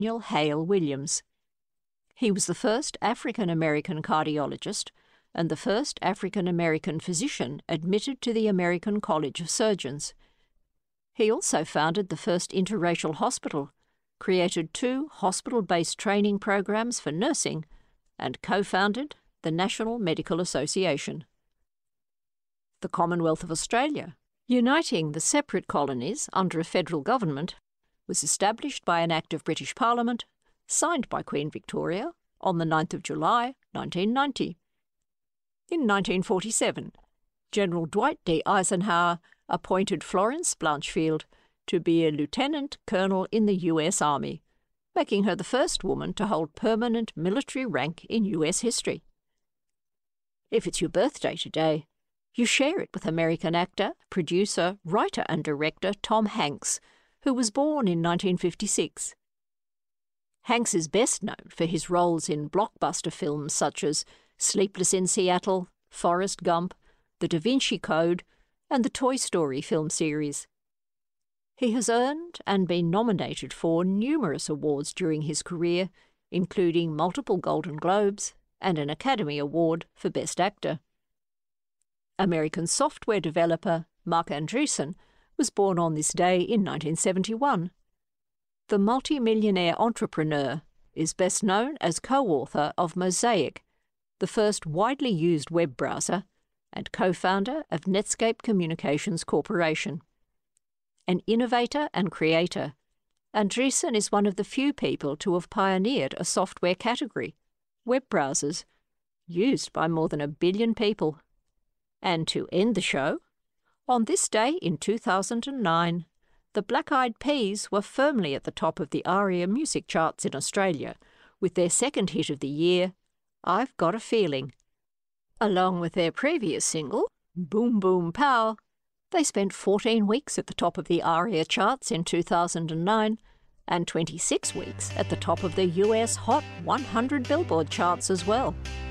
Daniel Hale Williams. He was the first African-American cardiologist and the first African-American physician admitted to the American College of Surgeons. He also founded the first interracial hospital, created 2 hospital-based training programs for nursing, and co-founded the National Medical Association. The Commonwealth of Australia, uniting the separate colonies under a federal government, was established by an Act of British Parliament, signed by Queen Victoria on the 9th of July 1990. In 1947, General Dwight D. Eisenhower appointed Florence Blanchfield to be a lieutenant colonel in the U.S. Army, making her the first woman to hold permanent military rank in U.S. history. If it's your birthday today, you share it with American actor, producer, writer and director Tom Hanks, who was born in 1956. Hanks is best known for his roles in blockbuster films such as Sleepless in Seattle, Forrest Gump, The Da Vinci Code, and the Toy Story film series. He has earned and been nominated for numerous awards during his career, including multiple Golden Globes and an Academy Award for Best Actor. American software developer Mark Andreessen was born on this day in 1971. The multi-millionaire entrepreneur is best known as co-author of Mosaic, the first widely used web browser, and co-founder of Netscape Communications Corporation. An innovator and creator, Andreessen is one of the few people to have pioneered a software category, web browsers, used by more than 1 billion people. And to end the show, on this day in 2009, the Black Eyed Peas were firmly at the top of the ARIA music charts in Australia, with their second hit of the year, I've Got a Feeling. Along with their previous single, Boom Boom Pow, they spent 14 weeks at the top of the ARIA charts in 2009 and 26 weeks at the top of the US Hot 100 Billboard charts as well.